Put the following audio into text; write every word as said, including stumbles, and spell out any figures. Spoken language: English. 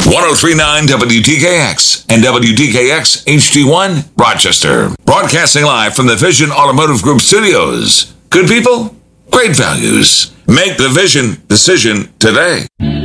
ten thirty-nine W D K X and W D K X H D one, Rochester. Broadcasting live from the Vision Automotive Group studios. Good people, great values. Make the Vision decision today.